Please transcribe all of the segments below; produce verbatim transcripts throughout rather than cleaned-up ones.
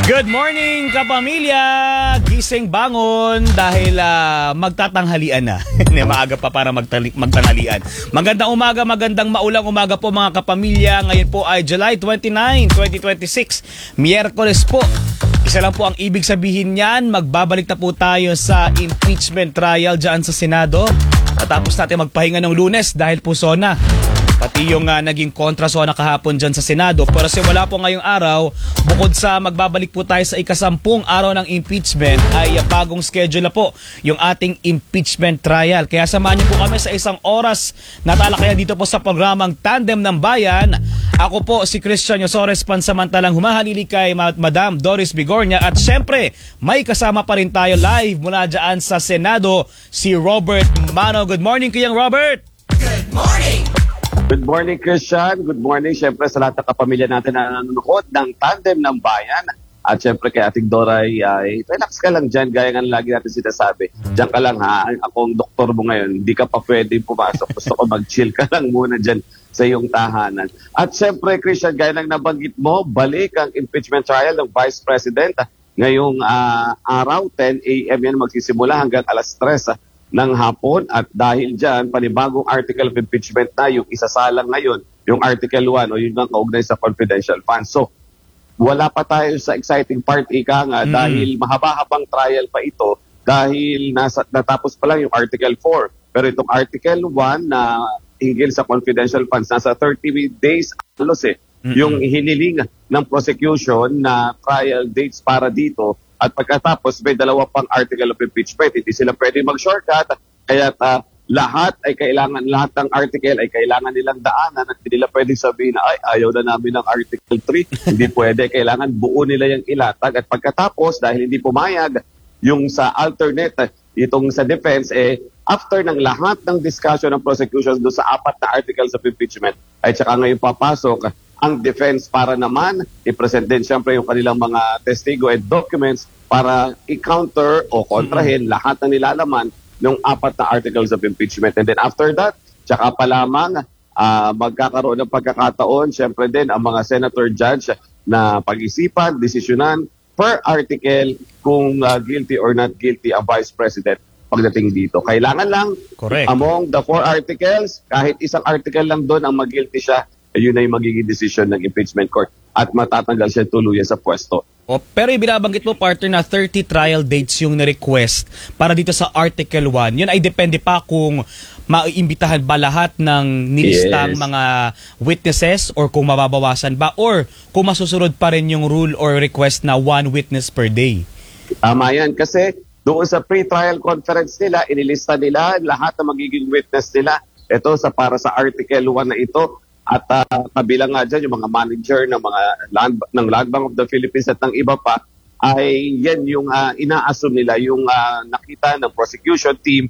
Good morning, kapamilya! Gising bangon dahil uh, magtatanghalian na. Maaga pa para magtali- magtanghalian. Magandang umaga, magandang maulang umaga po mga kapamilya. Ngayon po ay July twenty-ninth, twenty twenty-six. Miyerkules po. Isa lang po ang ibig sabihin niyan. Magbabalik na po tayo sa impeachment trial dyan sa Senado. Tapos natin magpahinga ng Lunes dahil po sona. Pati yung uh, naging kontra sona kahapon dyan sa Senado. Pero kasi wala po ngayong araw, bukod sa magbabalik po tayo sa ikasampung araw ng impeachment, ay uh, bagong schedule na po yung ating impeachment trial. Kaya samahan niyo po kami sa isang oras na talakayan dito po sa programang Tandem ng Bayan. Ako po si Christian Yosores, pansamantalang humahalili kay Madam Doris Bigornia. At syempre, may kasama pa rin tayo live mula dyan sa Senado, si Robert Mano. Good morning, Kiyang Robert! Good morning! Good morning, Christian. Good morning, syempre, sa lahat ng kapamilya natin na nanonood ng Tandem ng Bayan. At syempre, kay ating Doray, ay relax ka lang dyan, gaya nga lagi natin sinasabi. Diyan ka lang ha, akong doktor mo ngayon, hindi ka pa pwede pumasok. Gusto ko mag-chill ka lang muna dyan sa iyong tahanan. At syempre, Christian, gaya lang nabanggit mo, balik ang impeachment trial ng Vice President. Ngayong uh, araw, ten a.m. yan magsisimula hanggang alas tres ng hapon, at dahil dyan, panibagong article of impeachment na yung isasalang ngayon, yung Article one o yung kaugnay sa confidential funds. So, wala pa tayo sa exciting part, ika nga, mm. dahil mahaba-habang trial pa ito, dahil nasa, natapos pa lang yung Article four. Pero itong Article one na hinggil sa confidential funds, nasa thirty days alos eh, mm-hmm. yung hiniling ng prosecution na trial dates para dito. At pagkatapos, may dalawa pang article of impeachment. Hindi sila pwede mag-shortcut. Kaya uh, lahat ay kailangan, lahat ng article ay kailangan nilang daanan, at hindi nila pwede sabihin na, ay, ayaw na namin ng Article three. Hindi pwede. Kailangan buo nila yung ilatag. At pagkatapos, dahil hindi pumayag yung sa alternate, itong sa defense, eh, after ng lahat ng discussion ng prosecution doon sa apat na articles of impeachment, ay tsaka ngayon papasok ang defense para naman i-present din siyempre yung kanilang mga testigo and documents para i-counter o kontrahin mm-hmm. lahat ng nilalaman ng apat na articles of impeachment. And then after that, tsaka pa lamang uh, magkakaroon ng pagkakataon siyempre din ang mga senator judge na pag-isipan, desisyonan per article kung uh, guilty or not guilty ang Vice President pagdating dito. Kailangan lang Correct. Among the four articles, kahit isang article lang doon ang mag-guilty siya, yun ay magiging decision ng impeachment court at matatanggal siya tuluyan sa pwesto. O, pero ibinabanggit mo, partner, na thirty trial dates yung na-request para dito sa Article one. Yun ay depende pa kung maiimbitahan ba lahat ng nilistang yes. mga witnesses or kung mababawasan ba or kung masusunod pa rin yung rule or request na one witness per day. Tama yan. Kasi doon sa pre-trial conference nila, inilista nila lahat ng magiging witness nila. Ito sa para sa Article one na ito. At uh, kabilang nga dyan, yung mga manager ng mga land, ng Land Bank of the Philippines at ng iba pa, ay yan yung uh, ina-assume nila, yung uh, nakita ng prosecution team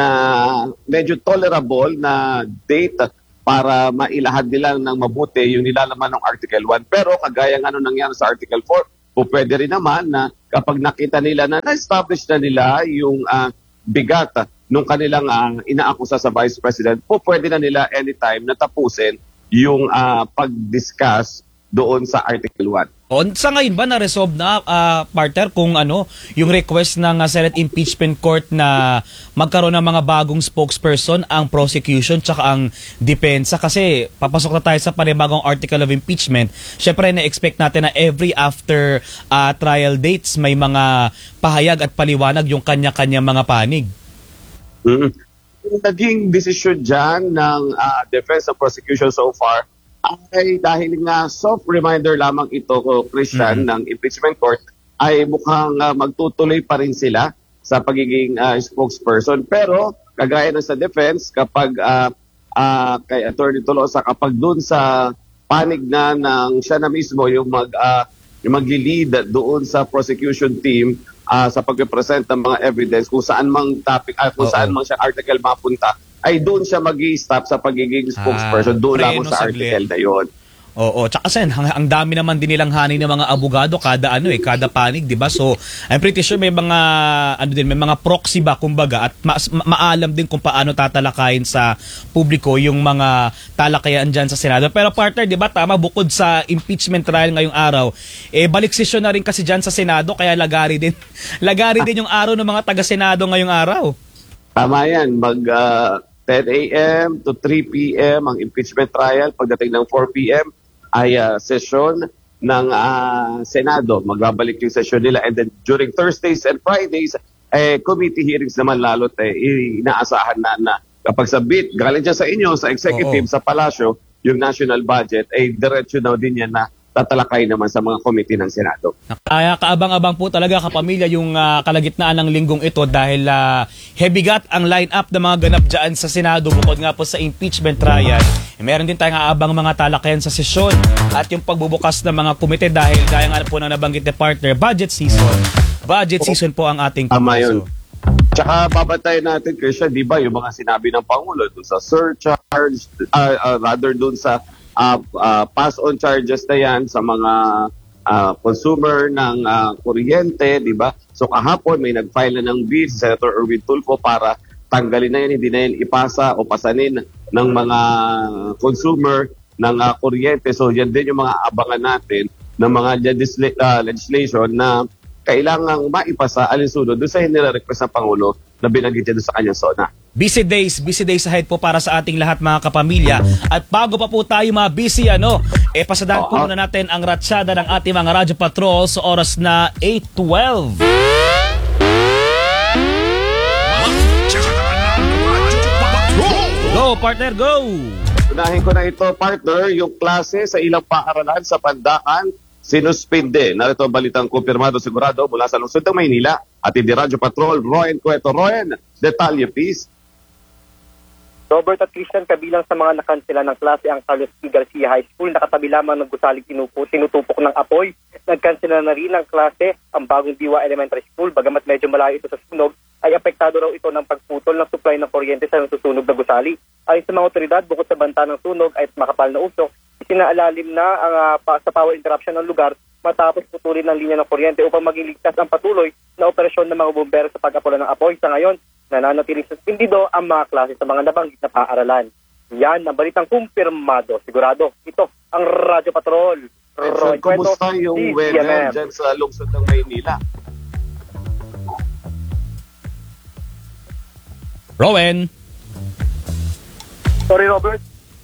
na medyo tolerable na date para mailahad nila ng mabuti yung nilalaman ng Article one. Pero kagaya nga ano nangyari sa Article four, o pwede rin naman na kapag nakita nila na na-establish na nila yung uh, bigat nung kanilang uh, inaakusa sa Vice President, po pwede na nila anytime na tapusin yung uh, pag-discuss doon sa Article one. O, sa ngayon ba na-resolve na, uh, partner, kung ano, yung request ng uh, Senate Impeachment Court na magkaroon ng mga bagong spokesperson ang prosecution tsaka ang depensa? Kasi papasok na tayo sa panibagong article of impeachment. Siyempre, na-expect natin na every after uh, trial dates may mga pahayag at paliwanag yung kanya-kanya mga panig. Mm-hmm. Yung naging desisyon dyan ng uh, defense and prosecution so far ay dahil nga soft reminder lamang ito ko, Christian, mm-hmm. ng impeachment court, ay mukhang uh, magtutuloy pa rin sila sa pagiging uh, spokesperson. Pero kagaya na sa defense, kapag uh, uh, kay Attorney Tolosa, kapag dun sa panig na ng siya na mismo yung mag uh, yung mag-lead doon sa prosecution team uh, sa pag-present ng mga evidence kung saan mang topic, uh, kung Uh-oh. saan mang siya article mapunta, ay doon siya mag-i-stop sa pagiging spokesperson, ah, doon lang sa article na yun. Oo, tsaka sen, ang, ang dami naman din nilang hanay ng mga abogado kada ano eh, kada panig, 'di ba? So, I'm pretty sure may mga ano din, may mga proxy ba kumbaga at ma- ma- maalam din kung paano tatalakayin sa publiko yung mga talakayan diyan sa Senado. Pero partner, 'di ba, tama, bukod sa impeachment trial ngayong araw, eh balik session na rin kasi diyan sa Senado kaya lagari din. Lagari din yung araw ng mga taga-Senado ngayong araw. Tama yan. Mag uh, ten a.m. to three p.m. ang impeachment trial. Pagdating ng four p.m. ay uh, sesyon ng uh, Senado. Magbabalik yung sesyon nila. And then during Thursdays and Fridays, eh, committee hearings naman lalo't eh, inaasahan na, na kapag sabit, galing dyan sa inyo, sa executive, Oo. sa palasyo, yung national budget, ay eh, diretso na din yan na tatalakay naman sa mga committee ng Senado. Kaya kaabang-abang po talaga kapamilya yung uh, kalagitnaan ng linggong ito dahil uh, hebigat ang line-up ng mga ganap dyan sa Senado bukod nga po sa impeachment trial. E, meron din tayong aabang mga talakayan sa sesyon at yung pagbubukas ng mga komite dahil gaya nga po na nabanggit ni partner, budget season. Budget season po ang ating Tama Kongreso. yun. Tsaka babantayan natin, Christian, di ba, yung mga sinabi ng Pangulo dun sa surcharge, uh, uh, rather dun sa uh, uh, pass-on charges na yan sa mga uh, consumer ng uh, kuryente, di ba? So kahapon may nag-file na ng bill si Senator Erwin Tulfo para tanggalin na yan, hindi na yan ipasa o pasanin ng mga consumer ng uh, kuryente. So yan din yung mga abangan natin ng mga legisla- uh, legislation na kailangang maipasa alinsunod doon sa hinire-request ng Pangulo na binanggit niya doon sa kanyang sona. Busy days, busy days ahead po para sa ating lahat mga kapamilya. At bago pa po tayo mga busy, ano, eh pasadahan po Oo. muna natin ang ratsyada ng ating mga radyo patrol sa oras na eight twelve. Go, partner, go! Unahin ko na ito, partner, yung klase sa ilang paaralan sa Pandakan, sinuspinde. Narito ang balitang kumpirmado sigurado mula sa lungsod ng Maynila. At hindi Radyo Patrol, Roen Cueto. Roen, detalye please. Robert at Christian, kabilang sa mga nakansela ng klase ang Carlos P. Garcia High School. Nakatabi lamang ng gusaling tinupo, tinutupok ng apoy. Nagkansela na rin ang klase ang bagong Diwa Elementary School. Bagamat medyo malayo ito sa sunog, ay apektado raw ito ng pagputol ng supply ng kuryente sa nasusunog na gusali. Ayon sa mga otoridad, bukod sa banta ng sunog ay makapal na usok, isinaallalim na ang uh, pa, sa power interruption ng lugar matapos putulin ng linya ng kuryente upang maging ligtas ang patuloy na operasyon ng mga bumbero sa pag-apula ng apoy. Sa ngayon, nananatiling suspendido ang mga klase sa mga nabanggit na paaralan. Yan ang balitang kumpirmado. Sigurado, ito ang Radyo Patrol. Roy, kumusta yung weather dyan sa lungsod ng Maynila? Rowen. Sorry, Robert.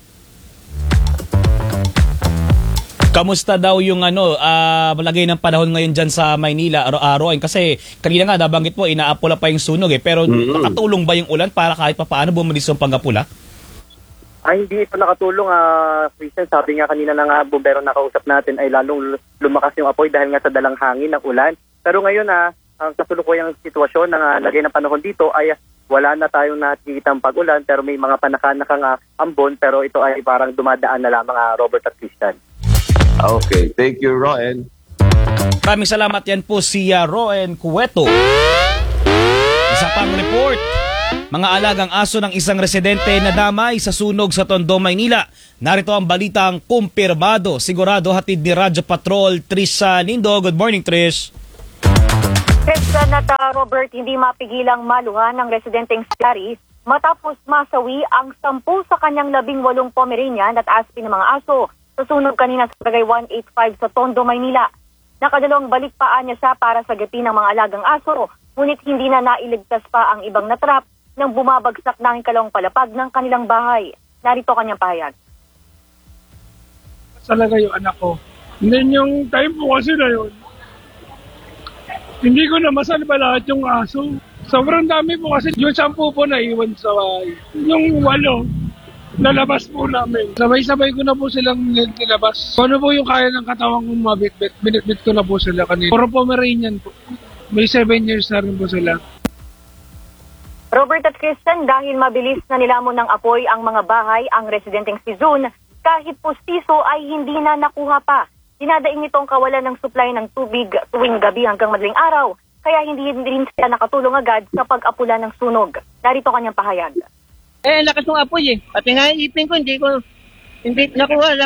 Kamusta daw yung ano, uh, malagay ng panahon ngayon dyan sa Maynila, araw-araw? Kasi kanina nga nabanggit mo, inaapula pa yung sunog eh. Pero Mm-hmm. nakatulong ba yung ulan para kahit pa paano bumalis yung pag-apula? Ay, hindi ito nakatulong, ah, Christian. Sabi nga kanina ng uh, bumbero na kausap natin ay lalong lumakas yung apoy dahil nga sa dalang hangin ng ulan. Pero ngayon, ah, ang kasulukuyang sitwasyon ng uh, lagay ng panahon dito ay uh, wala na tayong nakikitang pag-ulan pero may mga panakanakang uh, ambon pero ito ay parang dumadaan na lamang, uh, Robert at Christian. Okay, thank you, Roen. Maraming salamat, yan po si uh, Roen Cueto. Isa pang report. Mga alagang aso ng isang residente na damay sa sunog sa Tondo, Maynila. Narito ang balitang kumpirmado. Sigurado hatid ni Radyo Patrol, Trish Nindo. Good morning, Trish. Christian at uh, Robert, hindi mapigilang maluhan ng residenteng si Clarice matapos masawi ang sampu sa kanyang labing walong Pomeranian at Aspin ng mga aso sa sunog kanina sa Barangay one eighty-five sa Tondo, Maynila. Nakadalawang balik paan niya siya para sa gapi ng mga alagang aso, ngunit hindi na nailigtas pa ang ibang natrap nang bumabagsak na ang kalawang palapag ng kanilang bahay. Narito kanyang pahayag. Talaga yung anak ko. And then yung time po kasi na yun, hindi ko na masalba lahat yung aso. Sobrang dami po kasi yung sampu po na iwan sa bahay. Yung walo, nalabas po namin. Sabay-sabay ko na po silang nilabas. Kung ano po yung kaya ng katawan kong mabitbit, binitbit ko na po sila kanina. Puro Pomeranian po. May seven years na rin po sila. Robert at Christian, dahil mabilis na nilamon ng apoy ang mga bahay, ang residenteng si June, kahit pustiso ay hindi na nakuha pa. Dinadaing nito ang kawalan ng supply ng tubig tuwing gabi hanggang madaling araw, kaya hindi rin sila nakatulong agad sa pag-apula ng sunog. Narito kanyang pahayag. Eh, lakas ng apoy eh. Pati nga yung ipin ko, hindi ko, hindi nakuha lahat.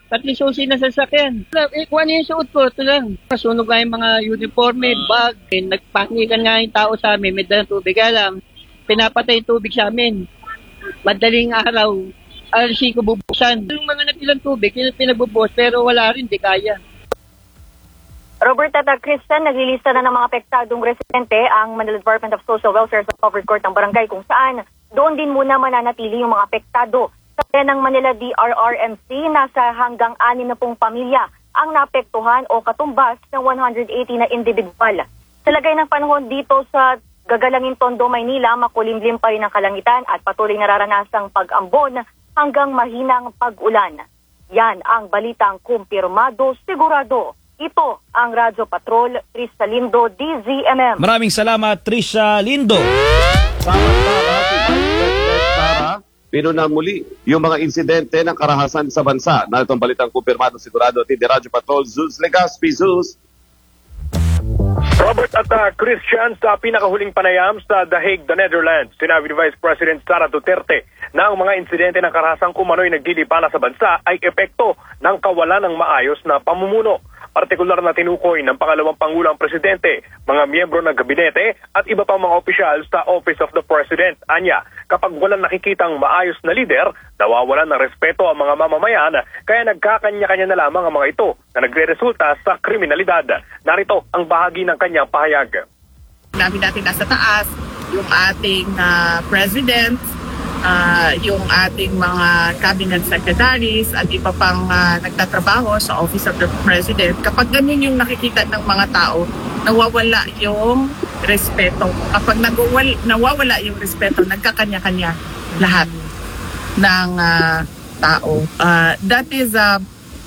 Tatli susi na sasakyan. Eh, kung ano yung suot ko, ito lang. Masunog nga yung mga uniforme, bag. Eh, nagpanikan nga yung tao sa amin, may dalang tubig. Kaya lang, pinapatay yung tubig sa amin. Madaling araw, alas ko bubuksan. Yung mga natilang tubig, yung pinagbubuhos, pero wala rin, di kaya. Robert at Christian, naglilista na ng mga apektadong residente ang Manila Department of Social Welfare sa covered court ng barangay kung saan doon din muna mananatili yung mga apektado. Sa ng Manila D R R M C, nasa hanggang anim na pong pamilya ang naapektuhan o katumbas ng one hundred eighty na individual. Sa lagay ng panahon dito sa Gagalangin, Tondo, Maynila, makulimlim pa rin ang kalangitan at patuloy nararanasang pag-ambon hanggang mahinang pag-ulan. Yan ang balitang kumpirmado, sigurado. Ito ang Radyo Patrol, Trisha Lindo, D Z M M. Maraming salamat, Trisha Lindo. Samantala, si Vice President Sara pinuna muli yung mga insidente ng karahasan sa bansa. Na itong balitang kumpirmado sigurado at hindi Radyo Patrol, Zeus Legaspi. Zeus. Robert at uh, Christian, sa pinakahuling panayam sa The Hague, the Netherlands, sinabi ni Vice President Sara Duterte na ang mga insidente ng karahasang umano'y naglilipala sa bansa ay epekto ng kawalan ng maayos na pamumuno. Partikular na tinukoy ng pangalawang Pangulang Presidente, mga miyembro ng gabinete at iba pang mga opisyal sa Office of the President. Anya, kapag walang nakikitang maayos na lider, nawawalan ng respeto ang mga mamamayan, kaya nagkakanya-kanya na lamang ang mga ito na nagre-resulta sa kriminalidad. Narito ang bahagi ng kanyang pahayag. Namin natin nasa taas, yung ating uh, President, Uh, yung ating mga cabinet secretaries at iba pang uh, nagtatrabaho sa Office of the President. Kapag ganun yung nakikita ng mga tao, nawawala yung respeto. Kapag nagwawala, nawawala yung respeto, nagkakanya-kanya lahat ng uh, tao. Uh, that is a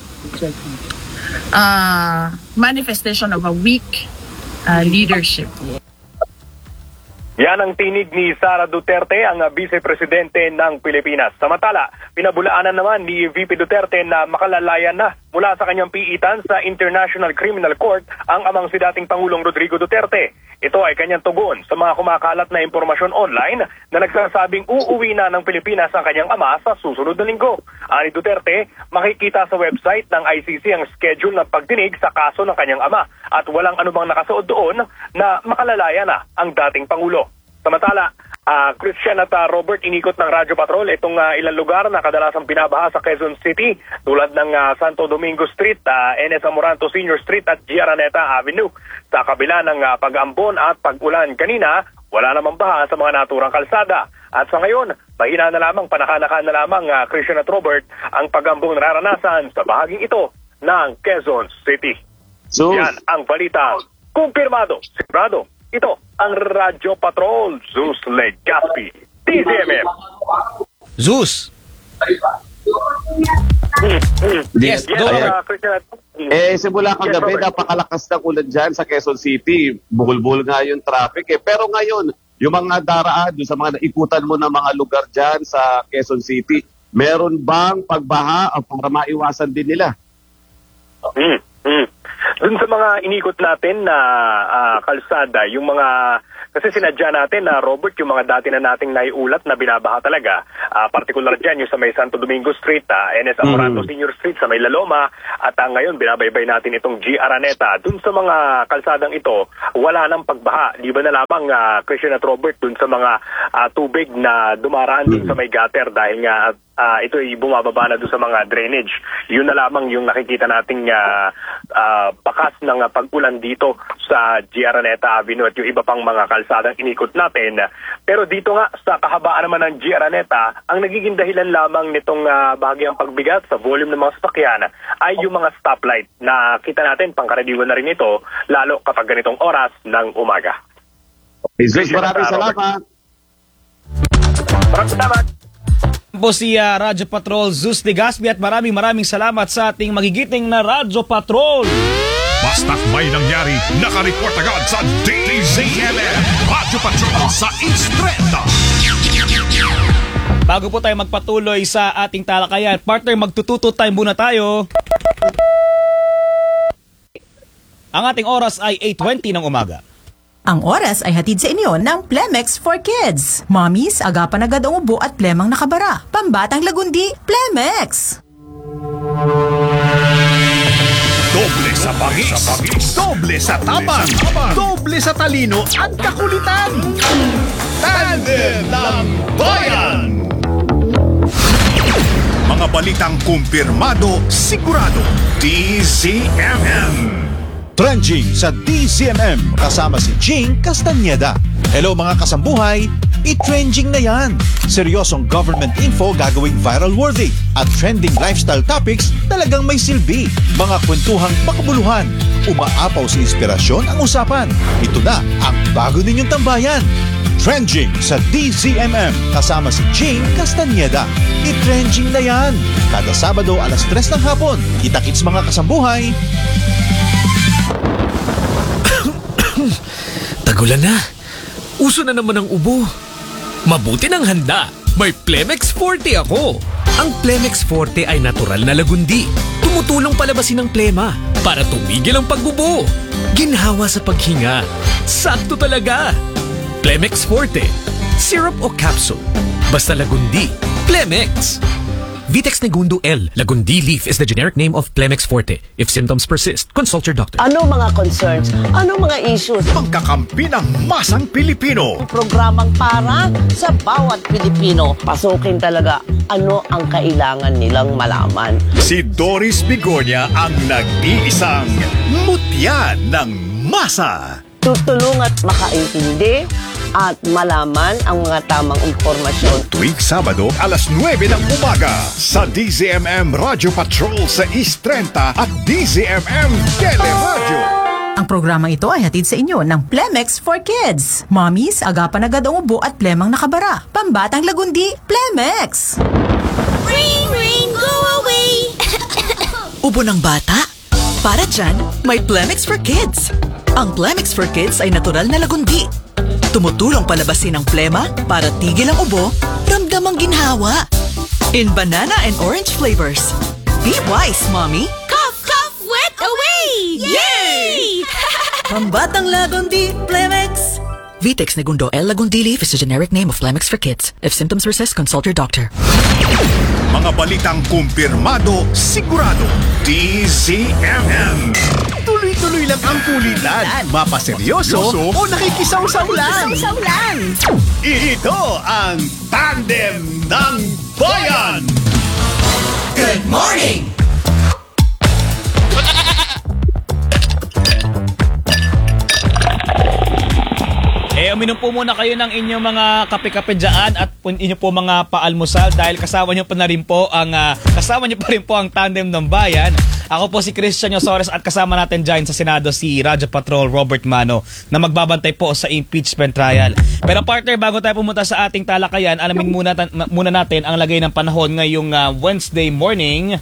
uh, manifestation of a weak uh, leadership. Yan ang tinig ni Sara Duterte, ang Vice Presidente ng Pilipinas. Samantala, pinabulaanan naman ni V P Duterte na makalalayan na mula sa kanyang piitan sa International Criminal Court ang amang si dating Pangulong Rodrigo Duterte. Ito ay kanyang tugon sa mga kumakalat na impormasyon online na nagsasabing uuwi na ng Pilipinas ang kanyang ama sa susunod na linggo. Ani Duterte, makikita sa website ng I C C ang schedule ng pagdinig sa kaso ng kanyang ama at walang anumang nakasuod doon na makalalaya na ang dating Pangulo. Samantala, uh, Christian at uh, Robert, inikot ng Radyo Patrol itong uh, ilang lugar na kadalasang binabaha sa Quezon City tulad ng uh, Santo Domingo Street, uh, N S Amoranto Senior Street at G. Araneta Avenue. Sa kabila ng uh, pag-ambon at pag-ulan kanina, wala namang baha sa mga naturang kalsada. At sa ngayon, mahina na lamang, panakanakan na lamang uh, Christian at Robert ang pag-ambong nararanasan sa bahaging ito ng Quezon City. So, yan ang balita. Kumpirmado, sigurado. Ito ang Radyo Patrol, Zeus Legaspi, D Z M M. Zeus. Yes, Yes, yes, go. uh, Christian. Eh, simula Yes, kagabi, Robert. napakalakas ng ulan dyan sa Quezon City. Buhol-buhol nga yung traffic eh. Pero ngayon, yung mga daraan, yung sa mga naikutan mo ng mga lugar dyan sa Quezon City, meron bang pagbaha para maiwasan din nila? Hmm. Hmm. Dun sa mga inikot natin na uh, kalsada, yung mga, kasi sinadya natin na Robert, yung mga dati na nating naiulat na binabaha talaga, uh, particular dyan yung sa may Santo Domingo Street, uh, N S Amoranto Mm. Senior Street, sa may Laloma, at uh, ngayon binabaybay natin itong G. Araneta. Dun sa mga kalsadang ito, wala nang pagbaha. Di ba na lamang, uh, Christian at Robert, dun sa mga uh, tubig na dumaraan dun sa may gutter dahil nga uh, ito ay bumababa na dun sa mga drainage. Yun na lamang yung nakikita nating uh, uh, bakas ng uh, pag-ulan dito sa G. Araneta Avenue at yung iba pang mga kalsadang inikot natin. Pero dito nga sa kahabaan naman ng G. Araneta, ang nagiging dahilan lamang nitong uh, bahagyang pagbigat sa volume ng mga sasakyan ay yung mga stoplight na kita natin, pangkaraniwan na rin ito, lalo kapag ganitong oras ng umaga. Jesus, maraming salamat. Maraming salamat. Po si uh, Radyo Patrol Zeus Legaspi at maraming maraming salamat sa ating magigiting na Radyo Patrol. Basta't may nangyari, naka-report agad sa D Z M M Radyo Patrol sa Instreta. Bago po tayo magpatuloy sa ating talakayan, partner, magtututo time muna tayo. Ang ating oras ay eight twenty ng umaga. Ang oras ay hatid sa inyo ng Plemex for Kids. Mommies, agapan agad ang ubo at plemang nakabara. Pambatang lagundi, Plemex! pagis, doble sa tapang, doble sa talino at kakulitan. Tandem ng Bayan! Mga balitang kumpirmado, sigurado, D Z M M. Trending sa D Z M M kasama si Ching Castañeda. Hello mga kasambuhay, i-trending na yan. Seryosong government info gagawing viral worthy at trending lifestyle topics talagang may silbi. Mga kwentuhang makabuluhan, umaapaw sa inspirasyon ang usapan. Ito na ang bago ninyong tambayan. Trending sa D Z M M kasama si Ching Castañeda. I-trending na yan. Kada Sabado alas tres ng hapon. Kita-kits mga kasambuhay. Tagulan na. Uso na naman ang ubo. Mabuti ng handa. May Plemex Forte ako. Ang Plemex Forte ay natural na lagundi. Tumutulong palabasin ang plema para tumigil ang pagbubo. Ginhawa sa paghinga. Sakto talaga. Plemex Forte. Syrup o capsule. Basta lagundi. Plemex. Vitex Negundo L. Lagundi leaf is the generic name of Plemex Forte. If symptoms persist, consult your doctor. Ano mga concerns? Ano mga issues? Pagkakampi ng masang Pilipino. Programang para sa bawat Pilipino. Pasukin talaga ano ang kailangan nilang malaman. Si Doris Bigonia ang nag-iisang mutya ng masa. Tutulong at makaintindi at malaman ang mga tamang impormasyon. Tuwing Sabado, alas nuwebe ng umaga sa D Z M M Radio Patrol sa East thirty at D Z M M Teleradio. Ang programang ito ay hatid sa inyo ng Plemex for Kids. Mommies, agapan agad ang ubo at plemang nakabara. Pambatang lagundi, Plemex! Ring, ring, go away! Ubo ng bata? Para dyan, may Plemex for Kids. Ang Plemex for Kids ay natural na lagundi. Tumutulong palabasin ang plema para tigil ang ubo, ramdam ang ginhawa. In banana and orange flavors. Be wise, Mommy! Cough, cough, wet away! Yay! Pambatang lagundi, Plemex! Vitex Negundo L. Lagundi Leaf is a generic name of Plemex for kids. If symptoms persist, consult your doctor. Mga balitang kumpirmado, sigurado, D Z M M. Tuloy-tuloy lang ang kulitan. Mapaseryoso o nakikisawsaw lang. Saw lang. Ito ang Tandem ng Bayan. Good morning! Eh, uminom po muna kayo ng inyong mga kape-kape dyan at inyo po mga paalmusal dahil kasama nyo pa na rin po ang uh, kasama nyo pa rin po ang Tandem ng Bayan. Ako po si Christian Yosores at kasama natin dyan sa Senado si Radyo Patrol Robert Mano na magbabantay po sa impeachment trial. Pero partner, bago tayo pumunta sa ating talakayan, alamin muna, muna natin ang lagay ng panahon ngayong uh, Wednesday morning.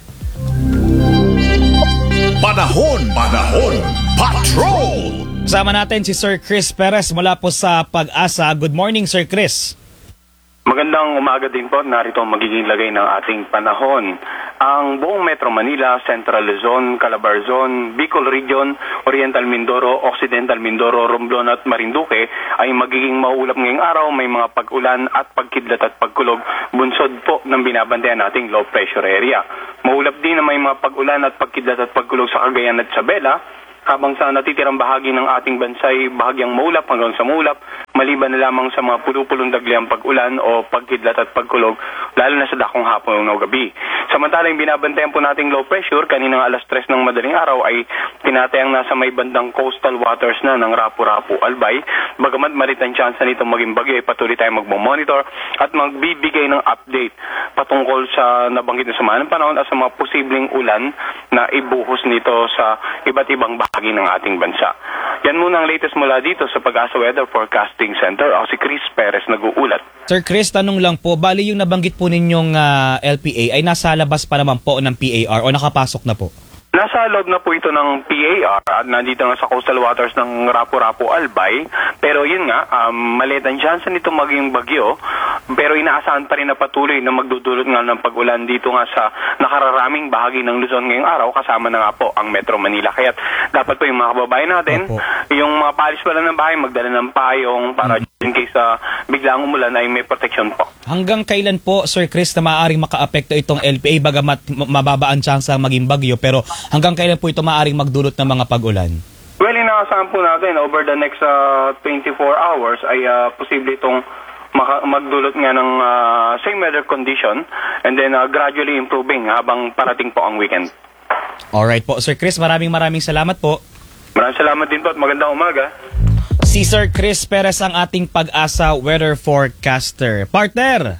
Panahon, panahon, patrol! Kasama natin si Sir Chris Perez mula po sa Pag-asa. Good morning, Sir Chris. Magandang umaga din po. Narito ang magiging lagay ng ating panahon. Ang buong Metro Manila, Central Luzon, Calabar Zone, Bicol Region, Oriental Mindoro, Occidental Mindoro, Romblon at Marinduque ay magiging maulap ngayong araw. May mga pag-ulan at pagkidlat at pagkulog. Bunsod po ng binabantayan nating low pressure area. Maulap din na may mga pag-ulan at pagkidlat at pagkulog sa Cagayan at Isabela. Habang sa natitirang bahagi ng ating bansa ay bahagyang maulap hanggang sa maulap, maliban na lamang sa mga pulupulong dagliang pag-ulan o pagkidlat at pagkulog, lalo na sa dakong hapon o gabi. Samantalang binabantayan po nating low pressure, kaninang alas tres ng madaling araw ay tinatayang nasa may bandang coastal waters na ng Rapu-Rapu, Albay. Bagamat marit ang chance nito maging bagyo, ay patuloy tayong magmomonitor at magbibigay ng update patungkol sa nabanggit na sama ng panahon at sa mga posibleng ulan na ibuhos nito sa iba't ibang bahagi ng ating bansa. Yan muna ang latest mula dito sa Pag-asa Weather Forecasting Center. Ako si Chris Perez, nag-uulat. Sir Chris, tanong lang po, bali yung nabanggit po ninyong uh, L P A ay nasa labas pa naman po ng P A R o nakapasok na po? Nasa loob na po ito ng P A R at nandito nga sa coastal waters ng Rapu-Rapu, Albay. Pero yun nga, um, maliit ang chance nito maging bagyo. Pero inaasahan pa rin na patuloy na magdudulot nga ng pag-ulan dito nga sa nakararaming bahagi ng Luzon ngayong araw, kasama na nga po ang Metro Manila. Kaya dapat po yung mga kababayan natin, Opo. yung mga palis pala ng bahay, magdala ng payong para... Hmm. in case uh, biglang umulan ay may protection po. Hanggang kailan po, Sir Chris, na maaaring maka-apekto itong L P A, bagamat mababa ang tsansa maging bagyo, pero hanggang kailan po ito maaaring magdulot ng mga pag-ulan? Well, inaasahan po natin over the next uh, twenty-four hours ay uh, posible itong maka- magdulot nga ng uh, same weather condition and then uh, gradually improving habang parating po ang weekend. Alright po, Sir Chris, maraming maraming salamat po. Maraming salamat din po at magandang umaga. Si Sir Chris Perez ang ating Pag-asa weather forecaster. Partner!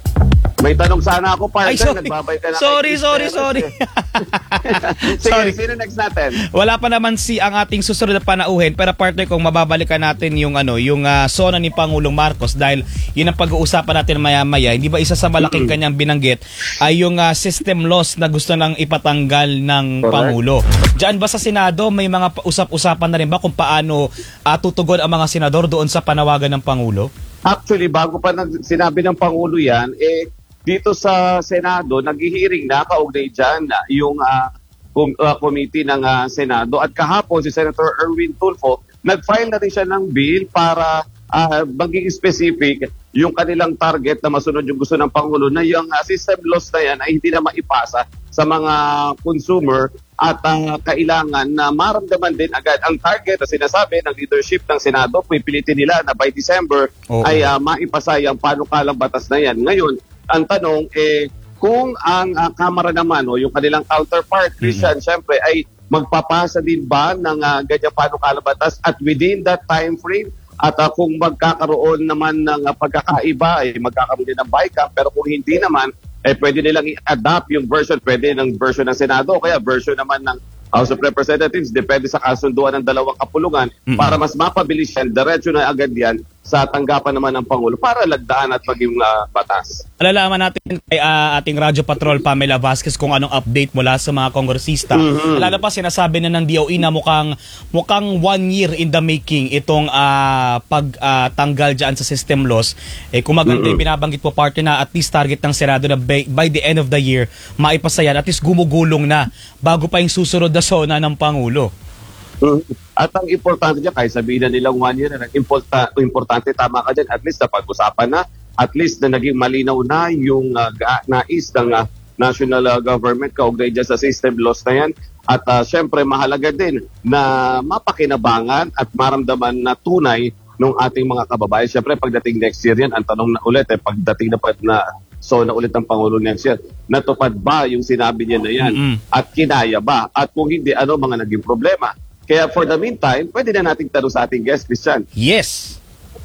May tanong sana ako, partner. Ay, sorry. Nagbabay ka na Sorry, kay sorry, Chris sorry. Perez, eh. Sige, Sorry. sino next natin? Wala pa naman si ang ating susunod na panauhin, pero partner, kung mababalikan natin yung ano, yung uh, sona ni Pangulong Marcos, dahil yun ang pag-uusapan natin maya-maya, hindi ba isa sa malaking kanyang binanggit ay yung uh, system loss na gusto nang ipatanggal ng Correct. Pangulo. Diyan ba sa Senado may mga usap-usapan na rin ba kung paano uh, tutugon ang mga senador doon sa panawagan ng Pangulo? Actually, bago pa nag- sinabi ng Pangulo yan, eh, dito sa Senado, naghihiring na kaugnay dyan na yung uh, com- uh, committee ng uh, Senado. At kahapon, si Senator Erwin Tulfo, nag-file na rin siya ng bill para uh, maging specific yung kanilang target na masunod yung gusto ng Pangulo na yung uh, system loss na yan ay hindi na maipasa sa mga consumer at uh, kailangan na maramdaman din agad ang target na sinasabi ng leadership ng Senado. Pipilitin nila na by December Oo. ay uh, maipasa yung panukalang batas na yan. Ngayon, ang tanong eh kung ang uh, Kamara naman o yung kanilang counterpart, Christian, mm-hmm. syempre ay magpapasa din ba ng uh, ganyan panukalang batas at within that time frame at uh, kung magkakaroon naman ng uh, pagkakaiba ay magkakaroon din ng bycam, pero kung hindi naman eh pwede nilang i-adapt yung version, pwede ng version ng Senado o kaya version naman ng House of Representatives, depende sa kasunduan ng dalawang kapulungan mm-hmm. para mas mapabilis yan, diretso na agad yan sa tanggapan naman ng Pangulo para lagdaan at maging uh, batas. Alalaman natin kay uh, ating Radyo Patrol Pamela Vasquez kung anong update mula sa mga kongresista. Mm-hmm. Lalo pa sinasabi na ng D O E na mukhang mukhang one year in the making itong uh, pagtanggal uh, dyan sa system loss. Eh, kung maganda mm-hmm. binabanggit po partner na at least target ng Senado na by, by the end of the year maipasa yan. At least gumugulong na bago pa yung susunod na sona ng Pangulo. At ang importante dyan, kahit sabihin na nilang one year, ang importa, importante, tama ka dyan, at least napag-usapan na, at least na naging malinaw na yung uh, nais ng uh, national uh, government kaugnay dyan sa system loss na yan. At uh, syempre, mahalaga din na mapakinabangan at maramdaman na tunay ng ating mga kababayan. Syempre, pagdating next year yan, ang tanong na ulit, eh, pagdating na pa na so na ulit ang Pangulo next year, natupad ba yung sinabi niya na yan? Mm-hmm. At kinaya ba? At kung hindi, ano mga naging problema? Kaya for the meantime, pwede na nating tanong sa ating guest, Christian. Yes!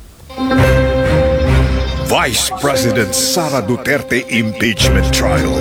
Vice President Sara Duterte Impeachment Trial.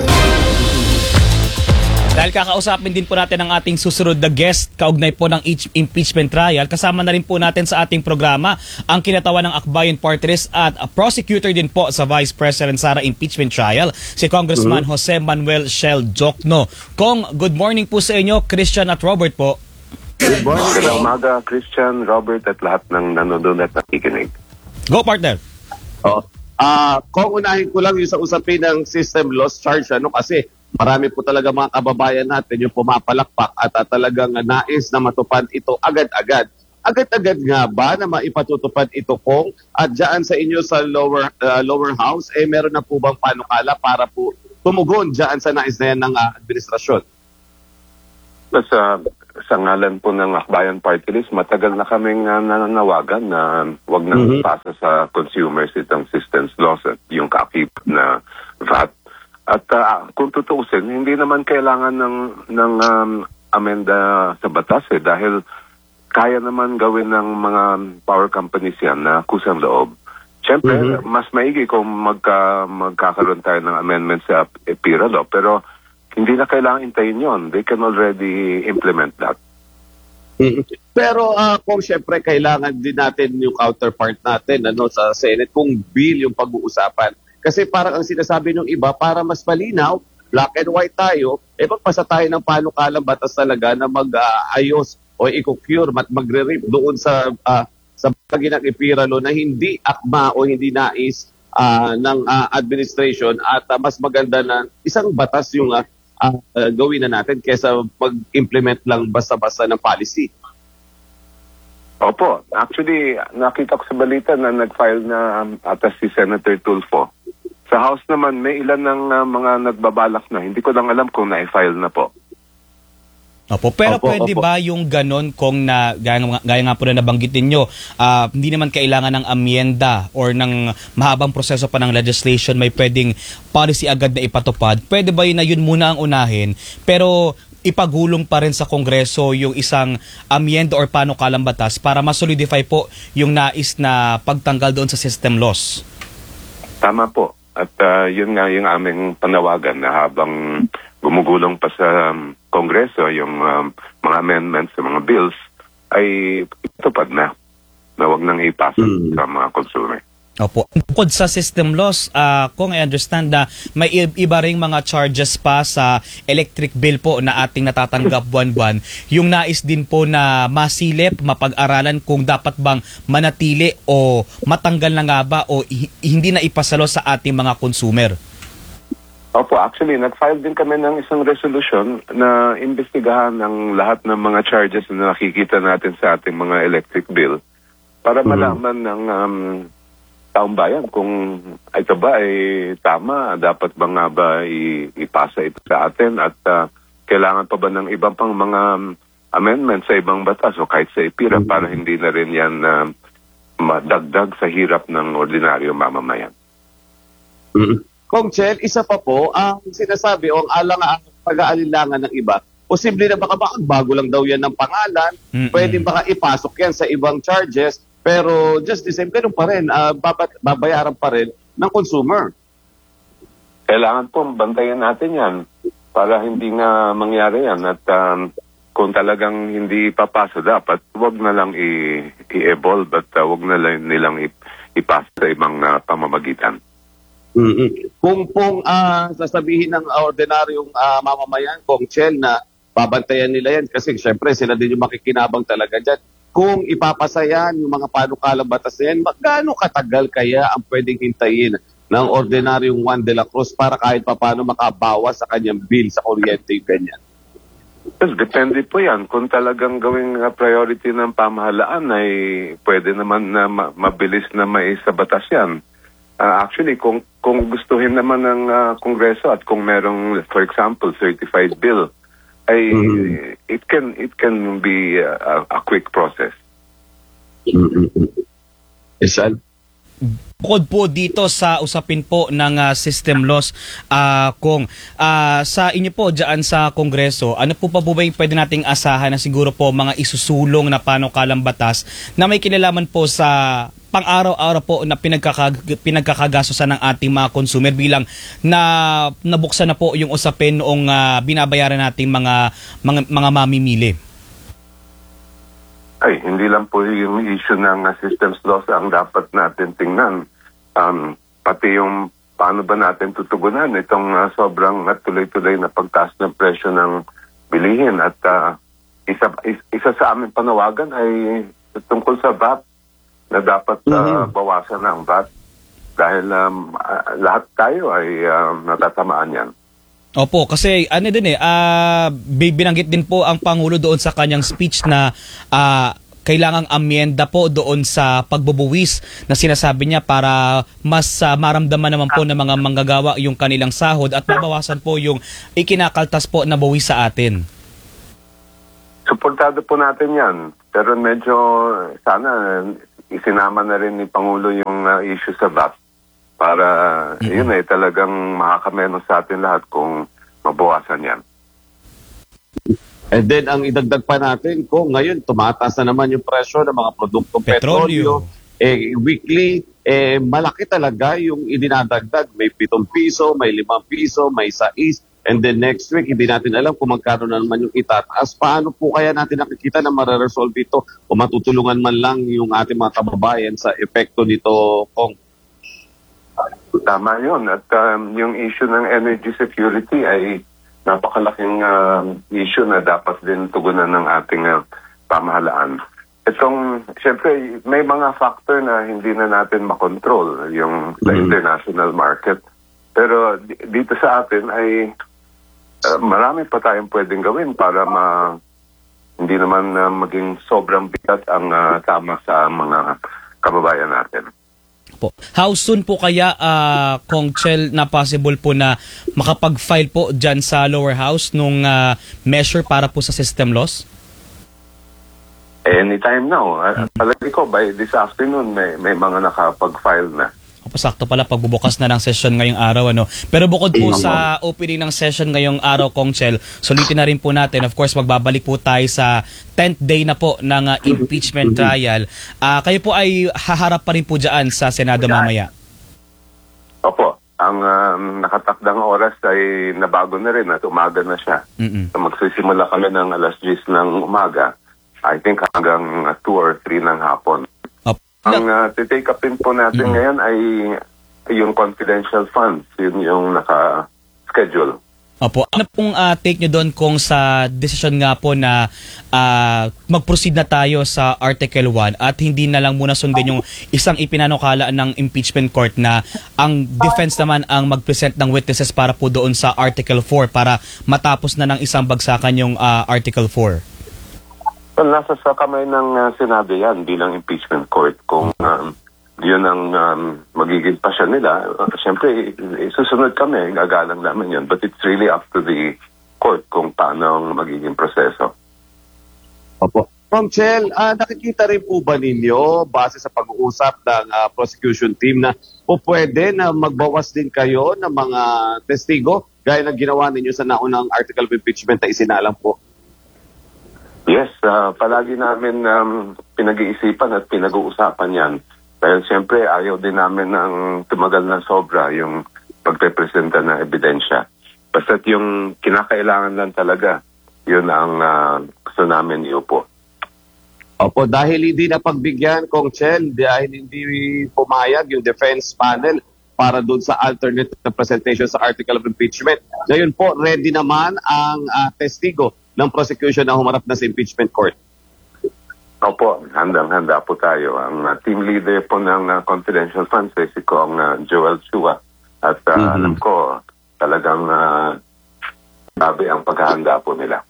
Dahil kakausapin din po natin ang ating susunod na guest kaugnay po ng impeachment trial, kasama na rin po natin sa ating programa ang kinatawan ng Akbayan Party List at a prosecutor din po sa Vice President Sara impeachment trial, si Congressman uh-huh. Jose Manuel Shell Jokno. Kong, good morning po sa inyo, Christian at Robert po. Good morning, good umaga, Christian, Robert at lahat ng nanonood at nakikinig. Go, partner! Oh. Uh, kung unahin ko lang yung sa usapin ng system loss charge, ano, kasi marami po talaga mga kababayan natin yung pumapalakpak at uh, talagang nais na matupad ito agad-agad. Agad-agad nga ba na maipatutupad ito kung at dyan sa inyo sa lower uh, lower house, eh meron na po bang panukala para po tumugon dyan sa nais na yan ng uh, administrasyon? Sa, sa ngalan po ng Akbayan Party List, matagal na kaming uh, nananawagan na wag nang mm-hmm. pasa sa consumers itong systems loss at yung kakip na V A T. At uh, kung tutuusin, hindi naman kailangan ng, ng um, amenda sa batas eh, dahil kaya naman gawin ng mga power companies yan na kusang loob. Siyempre, mm-hmm. mas maigi kung magka, magkakaroon tayo ng amendment sa E P I R A law, pero hindi na kailangan intayin yon. They can already implement that. Mm-hmm. Pero uh, kung siyempre kailangan din natin yung counterpart natin ano, sa Senate kung bill yung pag-uusapan. Kasi parang ang sinasabi ng iba, para mas malinaw, black and white tayo, eh magpasa tayo ng panukalang batas talaga na mag-ayos uh, o i-cure at magre-rip doon sa uh, sa paginang E P I R A law na hindi akma o hindi nais uh, ng uh, administration at uh, mas maganda na isang batas yung uh, uh, uh, gawin na natin kaysa mag-implement lang basta-basta ng policy. Opo, actually, nakita ko sa balita na nag-file na um, atas si Senator Tulfo. Sa House naman, may ilan ng uh, mga nagbabalak na. Hindi ko lang alam kung na-file na po. Opo, pero Opo, pwede opo. ba yung ganon kung na, gaya, nga- gaya nga po na nabanggitin nyo, ah, hindi naman kailangan ng amyenda or ng mahabang proseso pa ng legislation, may pwedeng policy agad na ipatupad. Pwede ba yun na yun muna ang unahin, pero ipagulong pa rin sa Kongreso yung isang amyenda or panukalang batas para masolidify po yung nais na pagtanggal doon sa system laws? Tama po. At uh, yun nga yung aming panawagan na habang gumugulong pa sa um, Kongreso yung um, mga amendments sa mga bills ay itupad na na wag nang ipasa sa mga consumer. Opo. Bukod sa system loss, ah, kung I understand na may i- iba ring mga charges pa sa electric bill po na ating natatanggap buwan-buwan. Yung nais din po na masilip, mapag-aralan kung dapat bang manatili o matanggal na nga ba o hi- hindi na ipasalo sa ating mga consumer. Opo, actually, nag-file din kami ng isang resolution na imbestigahan ang lahat ng mga charges na nakikita natin sa ating mga electric bill para malaman ng um, taong bayan kung ito ba ay tama, dapat ba nga ba i- ipasa ito sa atin at uh, kailangan pa ba ng ibang pang mga um, amendments sa ibang batas o kahit sa IPIRA para hindi na rin yan uh, madagdag sa hirap ng ordinaryo mamamayan. Kung Chel, isa pa po, ang sinasabi o ang alang ang pag-aalilangan ng iba, posible na baka baka bago lang daw yan ng pangalan, Mm-mm. pwede baka ipasok yan sa ibang charges, pero just the same, ganun pa rin, ah, babat- babayaran pa rin ng consumer. Kailangan po bantayan natin yan para hindi nga mangyari yan at um, kung talagang hindi papasa dapat, wag na lang i- i-evolve at uh, wag na lang nilang ip- ipasa sa ibang uh, pamamagitan. mm Kung pong ah, sasabihin ng ordinaryong ah, mamamayan, kung Chel, na babantayan nila yan kasi syempre sila din yung makikinabang talaga dyan. Kung ipapasa yan, yung mga panukalang batas na yan, magkano katagal kaya ang pwedeng hintayin ng ordinaryong Juan de la Cruz para kahit papano makabawas sa kanyang bill sa kuryente yung ganyan? Yes, depende po yan. Kung talagang gawing uh, priority ng pamahalaan ay pwede naman na ma- mabilis na may sa batas yan. Uh, actually, kung kung gustuhin naman ng uh, Kongreso at kung merong, for example, certified bill, ay it can it can be uh, a, a quick process. Isan? Bukod po dito sa usapin po ng ah, system loss, ah, kung ah, sa inyo po dyan sa Kongreso, ano po pa po ba yung pwede nating asahan na siguro po mga isusulong na panukalang batas na may kinalaman po sa pang-araw-araw po na pinagkakag pinagkakagastosan ng ating mga consumer bilang na nabuksan na po yung usapin noong ah, binabayaran nating mga mga, mga mamimili? Ay, hindi lang po yung issue ng uh, systems loss ang dapat natin tingnan. Um, pati yung paano ba natin tutugunan itong uh, sobrang at tuloy-tuloy na pagtaas ng presyo ng bilihin. At uh, isa, is, isa sa aming panawagan ay tungkol sa V A T na dapat uh, bawasan ang V A T dahil um, uh, lahat tayo ay uh, natatamaan yan. Opo, kasi ano din eh, ah, bi- binanggit din po ang Pangulo doon sa kanyang speech na ah, kailangang amyenda po doon sa pagbubuwis na sinasabi niya para mas ah, maramdaman naman po ng mga manggagawa yung kanilang sahod at mabawasan po yung ikinakaltas po na buwis sa atin. Suportado po natin yan. Pero medyo sana isinama na rin ni Pangulo yung uh, issue sa V A T para mm-hmm. yun eh talagang makakamenos sa atin lahat kung mabawasan yan. And then ang idagdag pa natin, kung ngayon tumataas na naman yung presyo ng mga produktong petrolyo, eh, weekly, eh, malaki talaga yung idinadagdag. May pitong piso, may limang piso, may sais, and then next week, hindi natin alam kung magkano na naman yung itataas. Paano po kaya natin nakikita na mare-resolve ito o matutulungan man lang yung ating mga kababayan sa epekto nito, Kong? Tama yun. At um, yung issue ng energy security ay napakalaking uh, issue na dapat din tugunan ng ating uh, pamahalaan. Itong, siyempre, may mga factor na hindi na natin makontrol yung sa mm-hmm. international market. Pero d- dito sa atin ay uh, marami pa tayong pwedeng gawin para ma hindi naman uh, maging sobrang bigat ang uh, tama sa mga kababayan natin. Po. How soon po kaya, uh, Kong Chel, na possible po na makapag-file po dyan sa lower house nung uh, measure para po sa system loss? Anytime now. Uh, palagi ko, by this afternoon, may, may mga nakapag-file na. Pasakto pala pagbubukas na ng session ngayong araw, ano. Pero bukod po sa opening ng session ngayong araw, Kong Chel, sulitin na rin po natin, of course, magbabalik po tayo sa tenth day na po ng uh, impeachment trial. Uh, kayo po ay haharap pa rin po dyan sa Senado mamaya. Opo. Ang um, nakatakdang oras ay nabago na rin at umaga na siya. Mm-mm. So, magsisimula kami ng alas diyes ng umaga. I think hanggang two or three ng hapon. Ang uh, titake upin po natin mm-hmm. ngayon ay yung confidential funds. Yun yung naka-schedule. Opo. Ano pong uh, take nyo doon kung sa decision nga po na uh, mag-proceed na tayo sa Article one at hindi na lang muna sundin yung isang ipinanukala ng impeachment court na ang defense naman ang mag-present ng witnesses para po doon sa Article four para matapos na ng isang bagsakan yung uh, Article four? Well, nasa sa kamay ng uh, Senado yan bilang impeachment court. Kung um, yun ang um, magiging pasya nila, uh, siyempre, susunod kami, gagalang namin yun. But it's really up to the court kung paano ang magiging proseso. Opo. Kong Chel, uh, nakikita rin po ba ninyo, base sa pag-uusap ng uh, prosecution team, na po pwede na magbawas din kayo ng mga testigo gaya ng ginawa ninyo sa naunang article of impeachment na isinalang po? Yes, uh, palagi namin um, pinag-iisipan at pinag-uusapan yan. Dahil siyempre ayaw din namin ng tumagal na sobra yung pagpepresenta ng ebidensya. Basta't yung kinakailangan lang talaga, yun ang uh, gusto namin iupo. Opo, dahil hindi na pagbigyan, Kong Chel, dahil hindi pumayag yung defense panel para doon sa alternate presentation sa article of impeachment. Ngayon po, ready naman ang uh, testigo ng prosecution na humarap na sa impeachment court. Opo, handang-handa po tayo. Ang uh, team leader po ng uh, confidential funds ay si Kong uh, Joel Chua. At uh, mm-hmm. alam ko, talagang uh, sabi ang paghahanda po nila.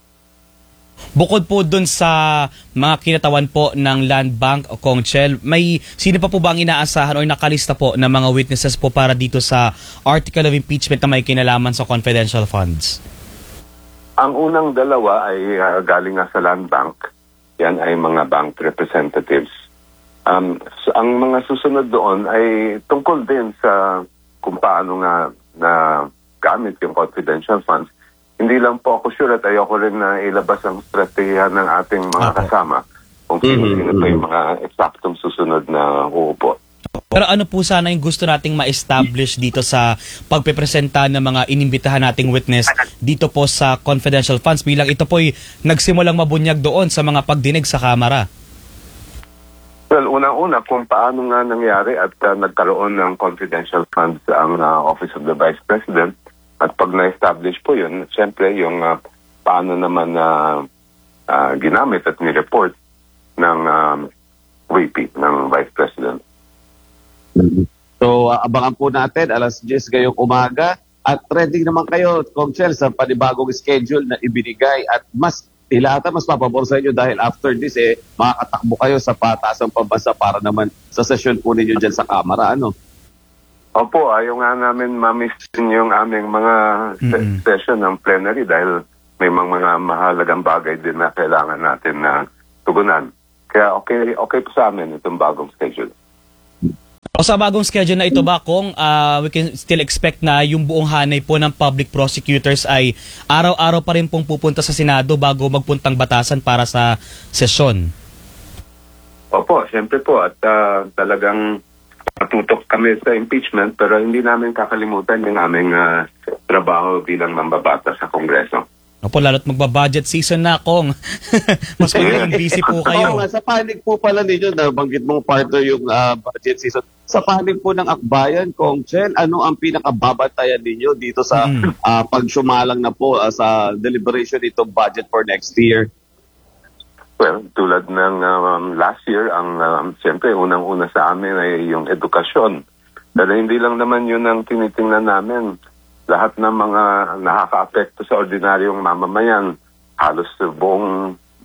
Bukod po dun sa mga kinatawan po ng Land Bank o Kong Chel, may sino pa po ba ang inaasahan o nakalista po ng mga witnesses po para dito sa article of impeachment na may kinalaman sa confidential funds? Ang unang dalawa ay uh, galing nga sa Land Bank. Yan ay mga bank representatives. Um, so ang mga susunod doon ay tungkol din sa kung paano nga na gamit yung confidential funds. Hindi lang po ako sure at ayoko rin na ilabas ang strategiya ng ating mga kasama kung sino-sino po yung mga eksaktong susunod na uupo. Pero ano po sana yung gusto nating ma-establish dito sa pagpepresenta ng mga inimbitahan nating witness dito po sa confidential funds bilang ito po'y nagsimulang mabunyag doon sa mga pagdinig sa Kamara? Well, unang-una kung paano nga nangyari at uh, nagkaroon ng confidential funds ang uh, Office of the Vice President at pag na-establish po yun, siyempre yung uh, paano naman na uh, uh, ginamit at ni-report ng uh, V P, ng Vice President. So, uh, abangan po natin alas diyes ngayong umaga at ready naman kayo, Kong Chel, sa panibagong schedule na ibinigay at mas ilata, mas mapabor sa inyo dahil after this, eh, makakatakbo kayo sa pataasang pambansa para naman sa session po ninyo dyan sa Kamara, ano? Opo, ayaw nga namin mamiss yung aming mga mm-hmm. session ng plenary dahil may mga, mga mahalagang bagay din na kailangan natin na tugunan. Kaya okay, okay po sa amin itong bagong schedule. O sa bagong schedule na ito ba, Kong, uh, we can still expect na yung buong hanay po ng public prosecutors ay araw-araw pa rin pong pupunta sa Senado bago magpuntang batasan para sa sesyon? Opo, siyempre po. At uh, talagang matutok kami sa impeachment pero hindi namin kakalimutan yung aming uh, trabaho bilang mambabata sa Kongreso. Opo, lalo't magbabudget season na, Kong. Mas magiging busy po kayo. Oo nga, sa panig po pala ninyo, nabanggit mong partner yung uh, budget season. Sa panig po ng akbayan, Kong Chel, ano ang pinakababantayan ninyo dito sa mm. uh, pagsumalang na po uh, sa deliberation itong budget for next year? Well, tulad ng um, last year, ang um, siyempre unang-una sa amin ay yung edukasyon. Pero hindi lang naman yun ang tinitingnan namin. Lahat ng mga nakaka-apekto sa ordinaryong mamamayan, halos buong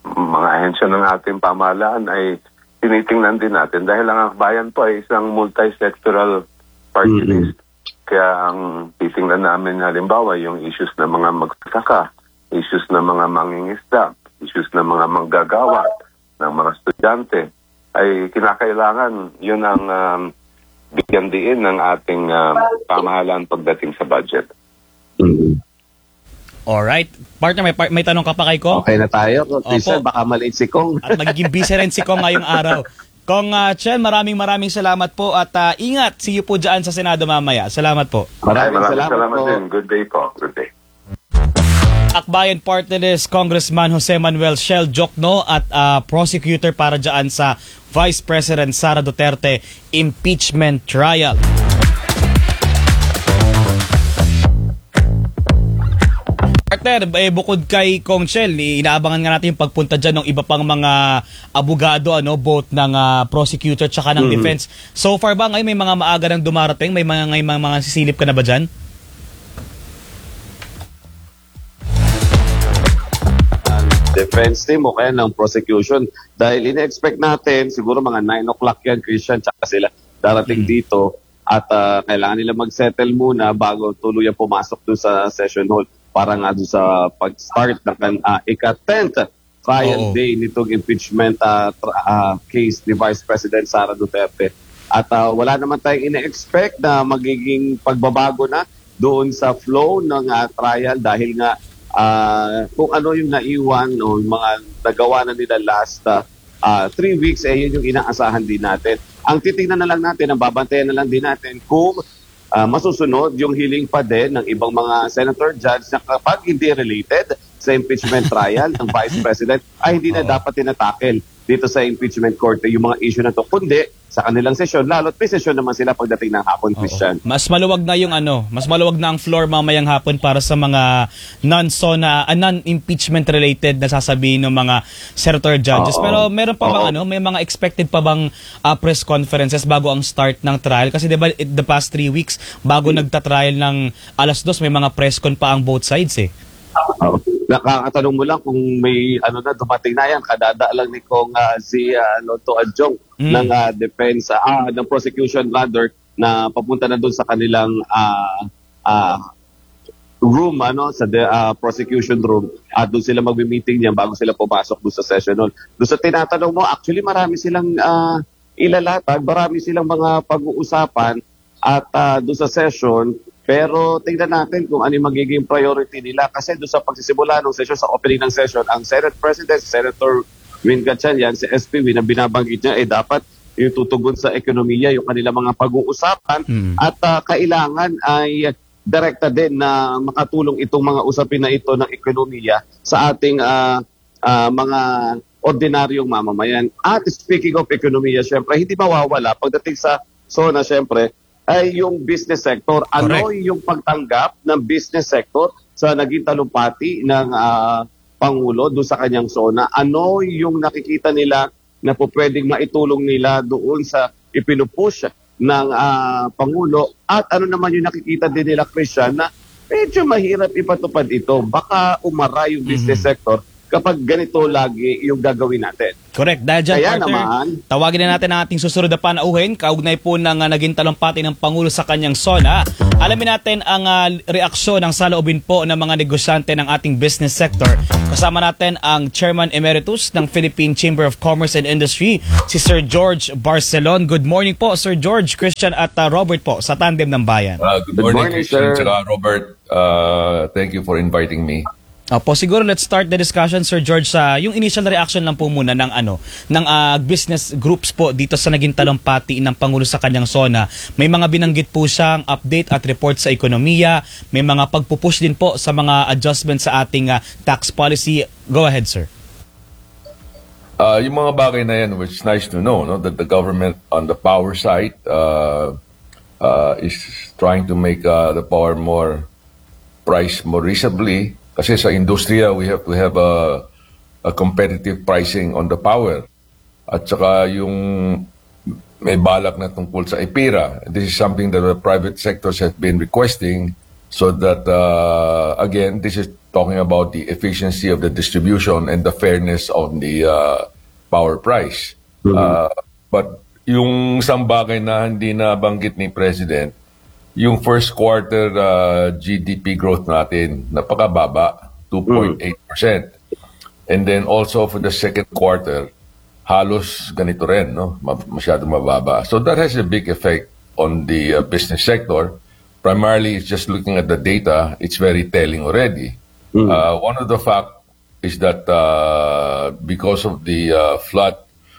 mga ahensya ng ating pamahalaan ay tinitingnan din natin dahil ang akbayan po ay isang multi-sectoral party Mm-hmm. list. Kaya ang titingnan namin halimbawa yung issues ng mga magsasaka, issues ng mga mangingisda, issues ng mga manggagawa, ng mga estudyante, ay kinakailangan yun ang um, bigyan diin ng ating um, pamahalaan pagdating sa budget. Mm-hmm. Alright. Partner, may, par- may tanong ka pa kay Kong? Okay na tayo. Lisa, Opo. baka maliit si Kong. At magiging busy rin si Kong ngayong araw. Kong uh, Chen, maraming maraming salamat po at uh, ingat. See you po dyan sa Senado mamaya. Salamat po. Maraming, maraming salamat, salamat po. din. Good day po. Good day. Akbayan partner is Congressman Jose Manuel Shell Jokno at uh, prosecutor para dyan sa Vice President Sara Duterte impeachment trial. Partner, eh, bukod kay Kong Shell, inaabangan nga natin yung pagpunta dyan ng iba pang mga abogado, ano, both ng uh, prosecutor tsaka ng Mhm. defense. So far ba ngayon may mga maaga nang dumarating? May mga, may mga, mga sisilip ka na ba dyan? Defense team o kaya ng prosecution. Dahil ina-expect natin, siguro mga nine o'clock yan, Christian, tsaka sila darating dito at uh, kailangan nila mag-settle muna bago tuluyang pumasok doon sa session hall para nga doon sa pag-start ng uh, ika-tenth trial Oo. day nitong impeachment uh, tra- uh, case ni Vice President Sara Duterte. At uh, wala naman tayong ina-expect na magiging pagbabago na doon sa flow ng uh, trial dahil nga Uh, kung ano yung naiwan o yung mga nagawa na nila last uh, uh, three weeks, eh yun yung inaasahan din natin. Ang titingnan na lang natin, ang babantayan na lang din natin kung uh, masusunod yung hiling pa din ng ibang mga senator judge na kapag hindi related sa impeachment trial ng Vice President ay hindi na dapat tinatakel dito sa impeachment court yung mga issue na to, kundi sa kanilang sesyon, lalo't may sesyon naman sila pagdating ng hapon, Christian. Mas maluwag na yung ano, mas maluwag na ang floor mamayang hapon para sa mga non-sona, uh, non-impeachment related na sasabihin ng mga senator judges. Oo. Pero meron pa bang Oo. ano, may mga expected pa bang uh, press conferences bago ang start ng trial? Kasi 'di ba the past three weeks bago nagta-trial ng alas dos may mga press con pa ang both sides eh. Uh, nakakatanong mo lang kung may ano na dumating na yan, kadada lang ni Kong uh, si uh, Lotto Adjong Mm. ng uh, defense, ah, ng prosecution rather, na papunta na doon sa kanilang uh, uh, room, ano, sa de, uh, prosecution room, at doon sila magmi-meeting niyan bago sila pumasok doon sa session hall. Doon sa tinatanong mo, actually marami silang uh, ilalatag, marami silang mga pag-uusapan at uh, doon sa session. Pero tingnan natin kung ano yung magiging priority nila. Kasi doon sa pagsisimula ng session, sa opening ng session, ang Senate President, Senator Win Gatchalian, si S P W, na binabanggit niya, eh dapat yung tutugon sa ekonomiya, yung kanilang mga pag-uusapan. Mm. At uh, kailangan ay direkta din na makatulong itong mga usapin na ito ng ekonomiya sa ating uh, uh, mga ordinaryong mamamayan. At speaking of ekonomiya, syempre, hindi mawawala pagdating sa SONA, syempre, ay yung business sector. Ano Correct. yung pagtanggap ng business sector sa naging talumpati ng uh, Pangulo doon sa kanyang SONA? Ano yung nakikita nila na po pwedeng maitulong nila doon sa ipinupush ng uh, Pangulo? At ano naman yung nakikita din nila, Christian, na medyo mahirap ipatupad ito. Baka umara yung business Mhm. sector kapag ganito lagi yung gagawin natin. Correct. Dahil dyan, Kaya partner, naman, tawagin na natin ang ating susunod na panauhin, kaugnay po ng uh, naging talumpati ng Pangulo sa kanyang SONA. Alamin natin ang uh, reaksyon ng saloobin po ng mga negosyante ng ating business sector. Kasama natin ang Chairman Emeritus ng Philippine Chamber of Commerce and Industry, si Sir George Barcelon. Good morning po, Sir George, Christian at uh, Robert po sa Tandem ng Bayan. Uh, good, Good morning, morning, Christian, sir. tsaka Robert. Uh, thank you for inviting me. Opo, siguro let's start the discussion, Sir George, sa yung initial reaction lang po muna ng ano ng uh, business groups po dito sa naging talumpati ng Pangulo sa kanyang SONA. May mga binanggit po siyang update at report sa ekonomiya, may mga pagpupush din po sa mga adjustments sa ating uh, tax policy. Go ahead, sir. Uh, yung mga bagay na yan, which is nice to know, no, that the government on the power side uh, uh, is trying to make uh, the power more price more reasonably. Kasi sa industriya, we have to have a, a competitive pricing on the power. At saka yung may balak na tungkol sa I P I R A. This is something that the private sectors have been requesting so that, uh, again, this is talking about the efficiency of the distribution and the fairness of the uh, power price. Uh, but yung isang bagay na hindi nabanggit ni President, yung first quarter uh, G D P growth natin, napakababa, two point eight percent. And then also for the second quarter, halos ganito rin, no? Masyadong mababa. So that has a big effect on the uh, business sector. Primarily, it's just looking at the data, it's very telling already. Uh, one of the fact is that uh, because of the uh, flood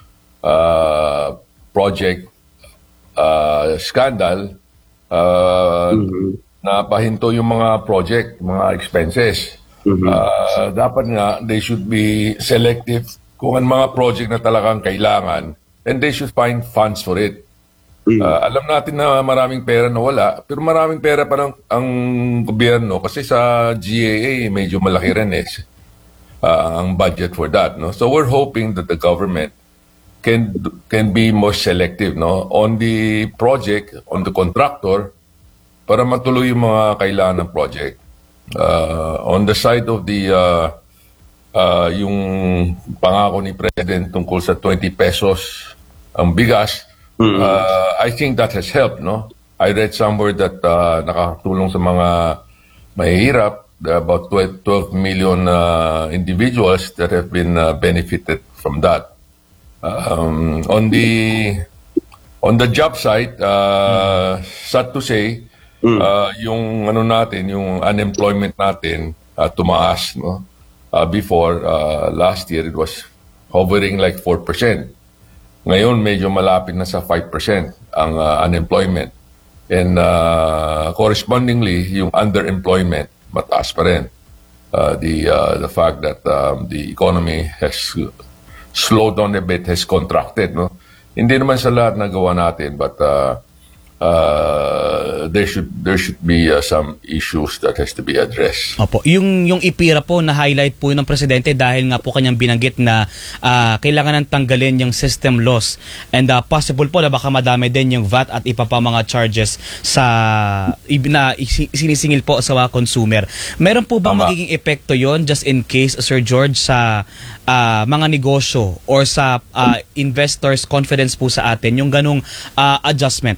uh, project uh, scandal, uh, mm-hmm. napahinto yung mga project, mga expenses. Mm-hmm. Uh, dapat nga, they should be selective kung ang mga project na talagang kailangan, and they should find funds for it. Mm-hmm. Uh, alam natin na maraming pera na wala, pero maraming pera pa ng ang gobyerno kasi sa G A A medyo malaki rin eh, uh, ang budget for that. No? So we're hoping that the government can can be more selective, no, on the project, on the contractor, para matuloy yung mga kailangan ng project. Uh, on the side of the uh, uh, yung pangako ni President tungkol sa twenty pesos ang bigas, mm-hmm. uh, I think that has helped, no? I read somewhere that uh, nakatulong sa mga mahihirap, there are about twelve million uh, individuals that have been uh, benefited from that. Um, on the on the job side, uh, sad to say, uh, yung ano natin, yung unemployment natin uh, tumaas, no? Uh, before uh, last year it was hovering like four percent. Ngayon medyo malapit na sa five percent ang uh, unemployment. And uh, correspondingly, yung underemployment mataas pa rin. Uh, the uh, the fact that um, the economy has slowed down a bit, has contracted, no? Hindi naman sa lahat nagawa natin, but uh, uh, there should there should be uh, some issues that has to be addressed. Opo, yung yung IPIRA po na highlight po ng presidente dahil nga po kanyang binanggit na uh, kailangan nang tanggalin yung system loss, and uh, possible po na baka madami din yung V A T at iba pa mga charges sa na sinisingil po sa mga consumer. Meron po bang Tama. magiging epekto yon just in case, Sir George, sa uh, mga negosyo or sa uh, investors' confidence po sa atin yung ganung uh, adjustment?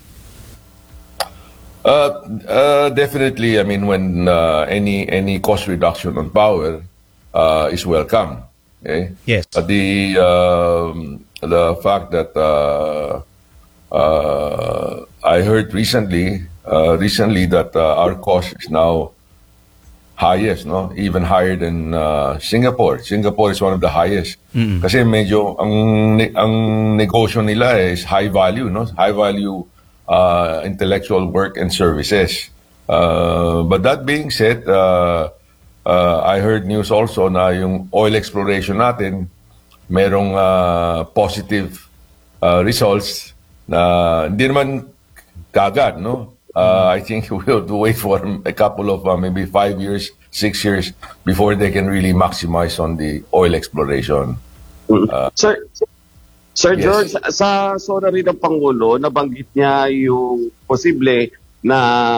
Uh, uh, definitely. I mean, when uh, any any cost reduction on power uh, is welcome. Okay? Yes. Uh, the um, the fact that uh, uh, I heard recently uh, recently that uh, our cost is now highest, no, even higher than uh, Singapore. Singapore is one of the highest. Mm-hmm. Kasi medyo ang ang negosyo nila is high value, no, high value. Uh, intellectual work and services. Uh, but that being said, uh, uh, I heard news also na yung oil exploration natin, merong uh, positive uh, results na hindi naman kagad, no? Uh, I think we'll wait for a couple of uh, maybe five years, six years before they can really maximize on the oil exploration. Uh, Sir, Sir Yes. George, sa sora rin ng Pangulo, nabanggit niya yung posible na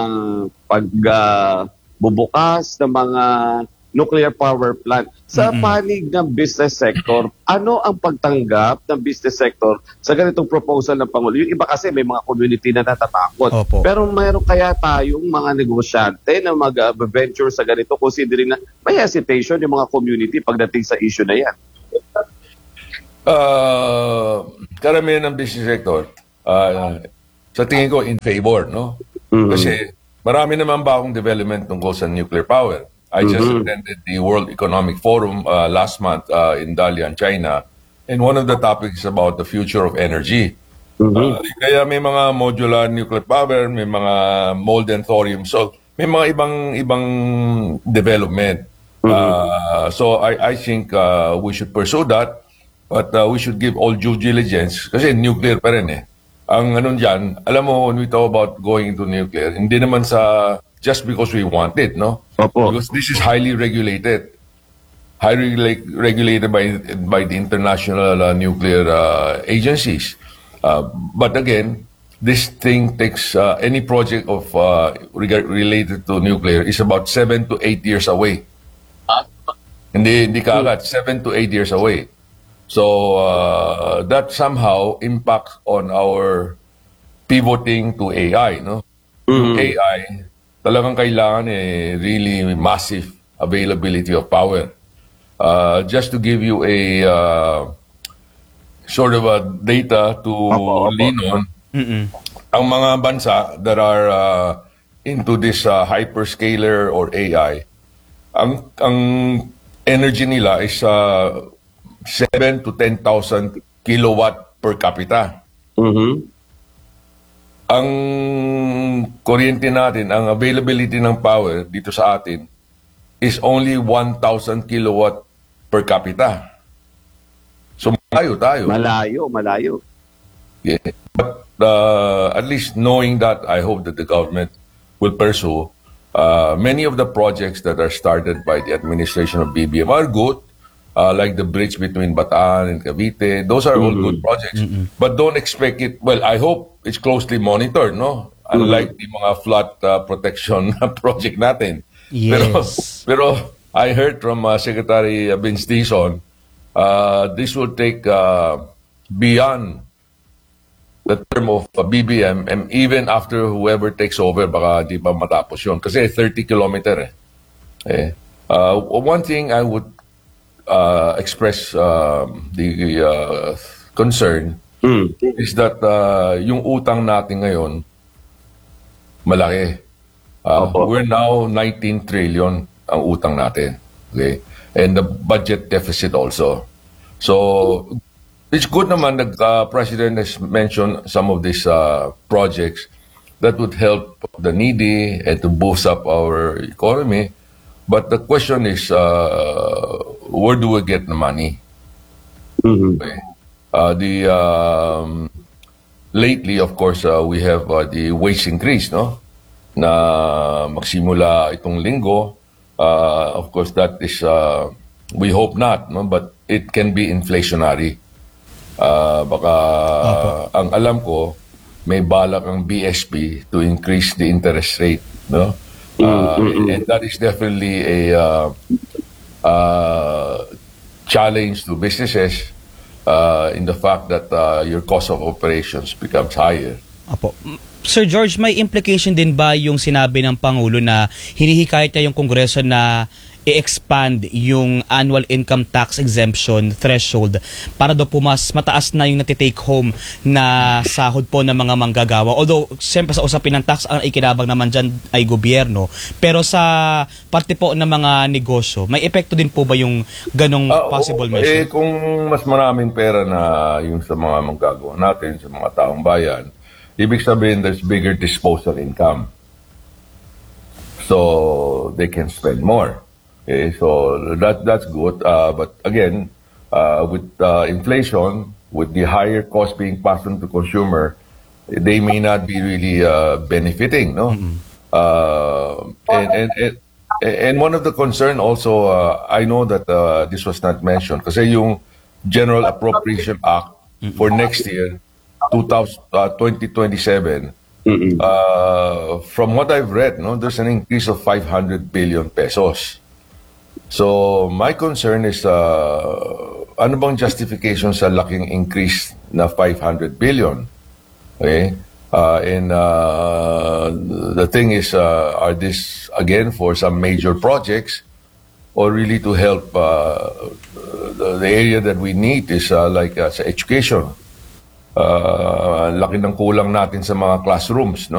pagbubukas ng mga nuclear power plant. Sa Mm-mm. panig ng business sector, ano ang pagtanggap ng business sector sa ganitong proposal ng Pangulo? Yung iba kasi may mga community na natatakot. Opo. Pero mayroon kaya tayong mga negosyante na mag-venture sa ganito, considering na may hesitation yung mga community pagdating sa issue na yan? Uh, karamihan ng business sector, uh, sa tingin ko, in favor, no? Mhm. Kasi marami naman bagong development tungkol sa nuclear power. I just Mhm. attended the World Economic Forum uh, last month uh, in Dalian, China, and one of the topics is about the future of energy. Uh, kaya may mga modular nuclear power, may mga molten thorium salt, may mga ibang ibang development. Uh, so I I think uh, we should pursue that. But uh, we should give all due diligence kasi nuclear pa rin eh. Ang ano dyan, alam mo, when we talk about going into nuclear, hindi naman sa just because we want it, no? Opo. Because this is highly regulated. Highly reg- regulated by by the international uh, nuclear uh, agencies. Uh, but again, this thing takes uh, any project of uh, reg- related to nuclear is about seven to eight years away. Hindi hindi kaagad, seven to eight years away. So uh, that somehow impacts on our pivoting to A I, no? Mhm. A I talagang kailangan eh really massive availability of power. Uh, just to give you a uh, sort of a data to lean on, ang mga bansa that are uh, into this uh, hyperscaler or A I, ang ang energy nila is uh, seven to ten thousand kilowatt per capita. Mhm. Ang kuryente natin, ang availability ng power dito sa atin is only one thousand kilowatt per capita. So malayo tayo. Malayo, malayo. Yeah. But uh, at least knowing that, I hope that the government will pursue uh, many of the projects that are started by the administration of B B M are good, uh, like the bridge between Bataan and Cavite. Those are all good projects. But don't expect it, well, I hope it's closely monitored, no? Unlike the mga flood uh, protection project natin. Pero, Yes. pero I heard from uh, Secretary Vince Dizon, uh, this will take uh, beyond the term of uh, B B M, and even after whoever takes over, baka di pa matapos yun. Kasi thirty kilometer eh. eh. Uh, one thing I would uh, express uh, the uh, concern is that uh, yung utang natin ngayon, malaki. Uh, we're now nineteen trillion ang utang natin. Okay? And the budget deficit also. So, it's good naman that uh, President has mentioned some of these uh, projects that would help the needy and to boost up our economy. But the question is, uh, where do we get the money? Okay. Uh, the um, lately, of course, uh, we have uh, the wage increase, no? Na magsimula itong linggo. Uh, of course, that is, uh, we hope not, no? But it can be inflationary. Uh, baka ang alam ko, may balak ang B S P to increase the interest rate, no? Uh, and that is definitely a uh, uh, challenge to businesses uh, in the fact that uh, your cost of operations becomes higher. Apo. Sir George, may implication din ba yung sinabi ng Pangulo na hinihikayat niya yung Kongreso na i-expand yung annual income tax exemption threshold para daw po mas mataas na yung natitake home na sahod po ng mga manggagawa? Although, siyempre sa usapin ng tax, ang ikinabang naman dyan ay gobyerno. Pero sa parte po ng mga negosyo, may epekto din po ba yung ganong Ah, possible oo, measure? Eh, kung mas maraming pera na yung sa mga manggagawa natin, sa mga taong bayan, ibig sabihin there's bigger disposable income. So, they can spend more. Okay, so that that's good. Uh, but again, uh, with uh, inflation, with the higher cost being passed on to consumer, they may not be really uh, benefiting, no? Uh, and, and and and one of the concern also, uh, I know that uh, this was not mentioned, kasi yung General Appropriation Act for next year, twenty twenty-seven, uh, from what I've read, no, there's an increase of five hundred billion pesos. So, my concern is, uh, ano bang justification sa laking increase na five hundred billion? Okay? Uh, and uh, the thing is, uh, are this, again, for some major projects or really to help uh, the, the area that we need is uh, like uh, sa education. Uh, laki ng kulang natin sa mga classrooms, no?